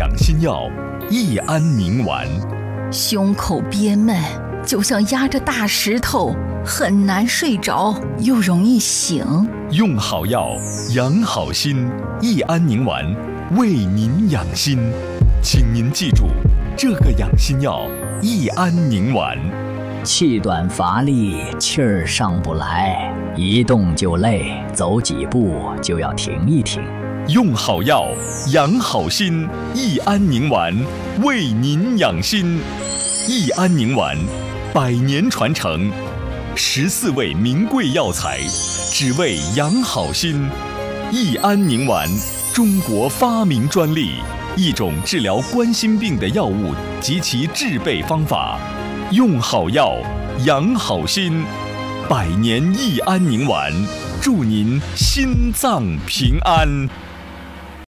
养心药益安宁丸。 胸口憋闷，就像压着大石头，很难睡着，又容易醒。 用好药，养好心，益安宁丸为您养心。请您记住，这个养心药益安宁丸。 气短乏力，气儿上不来，一动就累，走几步就要停一停。 用好药，养好心，益安宁丸为您养心。益安宁丸100年传承，14味名贵药材，只为养好心。益安宁丸，中国发明专利，一种治疗冠心病的药物及其制备方法。用好药，养好心，100年益安宁丸，祝您心脏平安。